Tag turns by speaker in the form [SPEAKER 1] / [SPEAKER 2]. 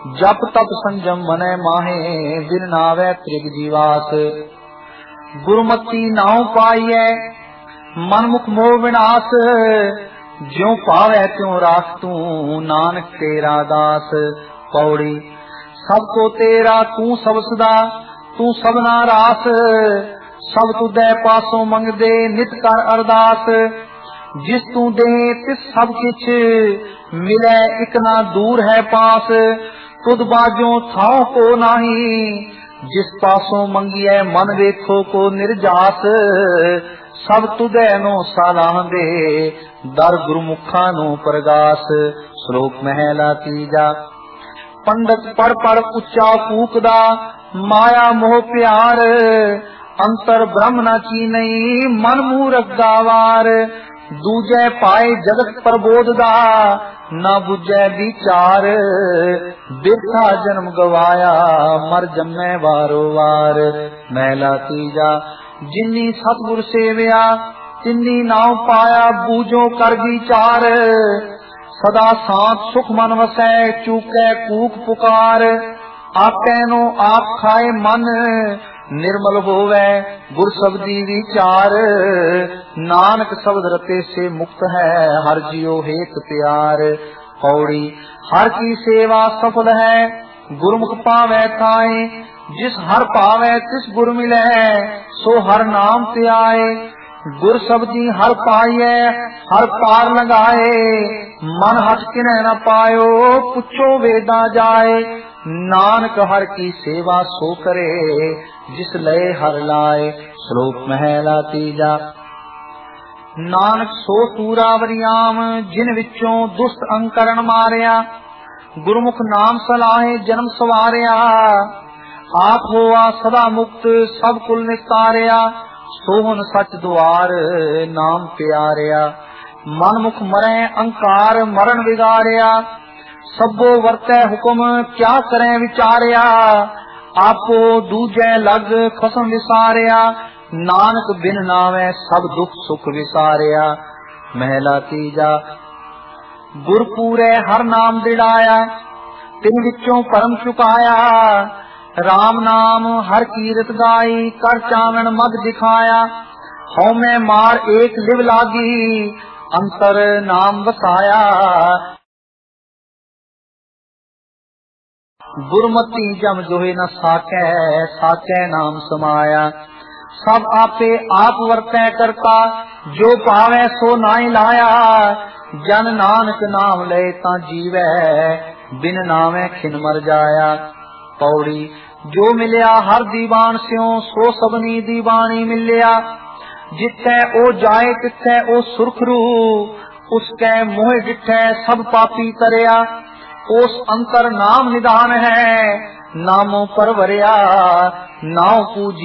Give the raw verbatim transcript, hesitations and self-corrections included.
[SPEAKER 1] जप तप संजम मनै माहे, बिन नावै त्रिग जीवास। गुरुमति नाव पाइयै, मन मुख मोह विनाश, ज्यों पावै त्यों राख तू, नानक तेरा दास। पौड़ी सब को तेरा तू सब सदा, तू सबना रास, सब तुदै पासों मंगदे नित कर अरदास। जिस तू दे तिस सब किछ, मिलै इक ना दूर है पास। तुद बाजों थाओ को नाही, जिस पासों मंगिए मन वेखो को निर्जास। सब तुदै नो सालाह दे, दर गुरमुखा नो प्रगास। श्लोक महला तीजा। पंडित पढ़ पढ़ उच्चा फूकदा, माया मोह प्यार, अंतर ब्रह्म न चीनई, मन मूरख गावार। दूजे पाए जगत प्रबोधदा, न बुझे विचार। बिरथा जन्म गवाया, मर जम्मै वारो वार। महला तीजा। जिन्नी सतगुर सेविया, तिन्नी नाव पाया, बूझो कर विचार। सदा सांत सुख मन वसै, चूकै कूक पुकार। आपै नो आप खाए मन, निर्मल होवै गुर शब्दी विचार। नानक शब्द रते से मुक्त है, हर जियो हेत प्यार। पौड़ी हर की सेवा सफल है, गुरमुख पावै ताए। जिस हर पावै तिस गुर मिलै, सो हर नाम ते आए। गुर शब्दी हर पाइयै, हर पार लगाए। मन हट किन्ह न पायो, पुछो वेदा जाए। नानक हर की सेवा सो करे, जिस लय हर लाए। श्लोक महला तीजा। नानक सो सूरावरियाम, जिन विचों दुष्ट अंकरण मारिया। गुरमुख नाम सलाहे जन्म सवारिया। आप होआ सदा मुक्त, सब कुल निस्तारिया। सोहन सच द्वार, नाम प्यारिया। मन मुख मरै अंकार, मरण विगारिया। सबो वर्तै हुक्म, क्या करें विचारिया। आपो दूजै लग, खसम विसारिया। नानक बिन नावै, सब दुख सुख विसारिया। महला तीजा। गुरपूरे हर नाम दृढ़ाया, तिन विचों परम चुकाया। राम नाम हर कीरत गाई, कर चावण मग दिखाया। हौ मैं मार एक लिव लागी, अंतर नाम वसाया। गुरमति जम जोहे न साकै, साकै नाम समाया। सब आपे आप वर्तै करता, जो पावै सो नाई लाया। जन नानक नाम ले ता जीवै, बिन नामै खिन मर जाया। पौड़ी जो मिलिया हर दीवान स्यों, सो सबनी दीवानी मिलिया। जिथै ओ जाए तिथै ओ सुरखरू, उसकै मोह डिठै सब पापी तरिया। उस अंतर नाम निदान है, नामों पर वरिया। नाम पूजी